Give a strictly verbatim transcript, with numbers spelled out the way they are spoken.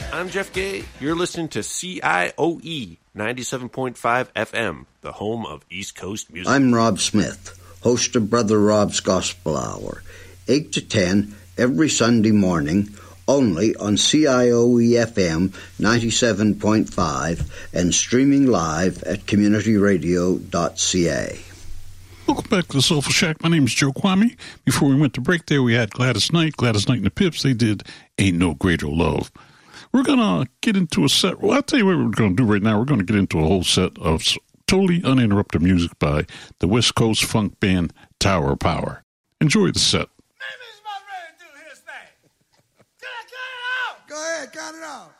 I'm Jeff Gay. You're listening to C I O E ninety-seven point five F M, the home of East Coast music. I'm Rob Smith, host of Brother Rob's Gospel Hour, eight to ten every Sunday morning, only on C I O E F M ninety-seven point five and streaming live at community radio dot c a. Welcome back to the Soulful Shack. My name is Joe Kwame. Before we went to break there, we had Gladys Knight. Gladys Knight and the Pips, they did Ain't No Greater Love. We're going to get into a set. Well, I'll tell you what we're going to do right now. We're going to get into a whole set of totally uninterrupted music by the West Coast funk band Tower Power. Enjoy the set. Maybe he's about ready to do his thing. Can I cut it out? Go ahead, cut it out.